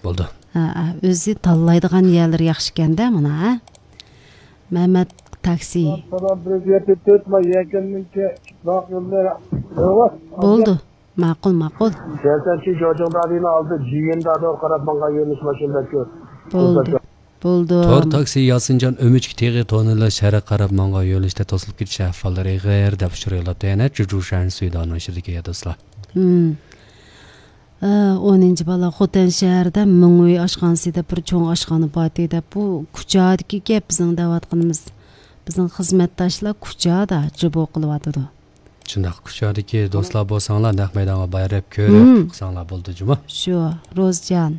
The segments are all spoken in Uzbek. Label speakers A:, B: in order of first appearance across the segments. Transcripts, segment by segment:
A: Bo'ldi.
B: O'zi tanlaydigan yerlar yaxshi ekanda mana, ha? Mehmet taksi. Bo'ldi. Ma'qul.
C: Kelsanchi jo'jongdagini oldi, jig'indagi qarab menga yo'lish mashinada ko'r.
B: Bo'ldi.
A: Tor taksi Yasinjon Ömüchki teg'i tonila sharq qarab menga yo'lishda to'silib ketish ahvollari g'ayr deb shirayapti. Yana Jujushan Suydon o'shirga yadaslar.
B: 10 bala Xotan shahrida Ming'uy oshxonasida bir cho'ng oshxona bor edi. Bu kuchadagi gap bizning da'vatqinimiz. Bizning xizmatdoshlar kuchada jibo qilyotdi.
A: Shundaq kuchadagi do'stlar bo'lsanglar, naq maydonga bayrab ko'rib qilsanglar bo'ldi, juma.
B: Shu, Rozjon.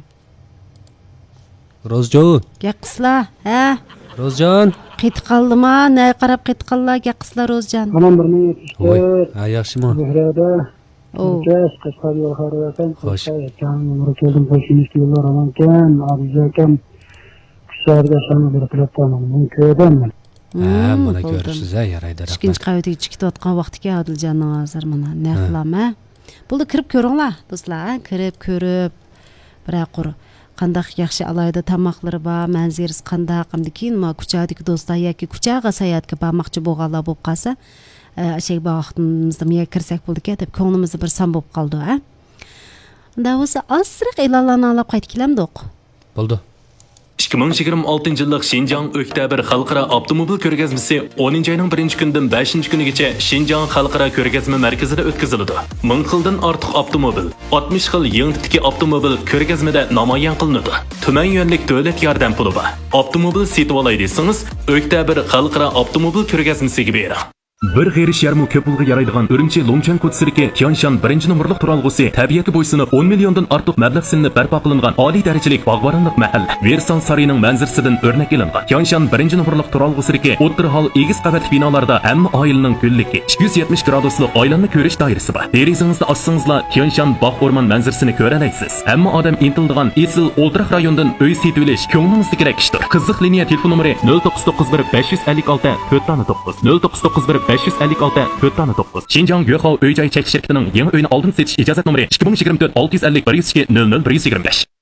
A: Rozjon.
B: Gaqislar, ha?
A: Rozjon.
B: Qit qaldimi? Ne qarab qit qillar, gaqislar Rozjon.
C: Mana bir ming yetishdi.
A: Ha, yaxshimi?
C: Buhrada. O'z qisqar yo'l xarobasan. Kamroq keldim, qo'shinish yo'llar amankan, abizakan. Kuchlarga sana bir platforma ko'rdim.
A: Mana ko'rishsiz, yaraydi.
B: Ikkinchi qavatga chiqib o'tgan vaqtga Odiljonning hozir mana ne qilama? Bo'ldi, kirib ko'ringlar, do'stlar, kirib ko'rib. Biroq qandaq yaxshi alayda tamoqlari bor, manzarasi qandaq, hamda keyin ma kuchadagi do'stlar yoki kuchaga sayohatga bormoqchi bo'lganlar bo'lib qolsa, shay vaqtimizda miya kirsak bo'ldi-ku deb ko'nglimizni bir sam bo'lib qoldi, ha? Unda bo'lsa, asriq e'lonlarni olib qaytib kelamdiq.
A: Bo'ldi.
D: 2026 yillik Şinjan Oktyabr xalqaro avtomobil ko'rgazmasi 10-oyning 1-kunidan 5-kunigacha Şinjan xalqaro ko'rgazma markazida o'tkaziladi. 1000 xildan ortiq avtomobil, 60 xil yangi tipdagi avtomobil ko'rgazmada namoyon qilinadi. Tuman yo'nlik davlat yordam puli bor. Avtomobil sotib olay desangiz, Oktyabr xalqaro avtomobil ko'rgazmasiga bering. Bir g'erish yarmi ko'p pulga yaraydigan Urumchi Longchan ko'chasidagi Tianshan 1-numurliq turalg'usi tabiatga bo'ysunib 10 milliondan ortiq mablag' silinib barpo qilingan oliy darajalik bog'boronlik mahalla. Versan sarining manzarasidan o'rnak olingan. Tianshan 1-numurliq turalg'usidagi o'tir hol egiz qavatli binolarda hamma oilaning kunligi 270 graduslik oilanni ko'rish doirasi bor. Derizingizda ossangizlar Tianshan bog' o'rmon manzarasini ko'ra olasiz. Hamma odam intildigan Esil o'ltiraq rayondan uy setib olish ko'nglingizni kerak ishdir. Qiziq liniya telefon nomeri 0991 556 409 0991 556 409. Şinjan Gökhao Öy-joy chekish shirkatining yangi uyni oldin setish ijozat nomeri 2024 650 102 00 125.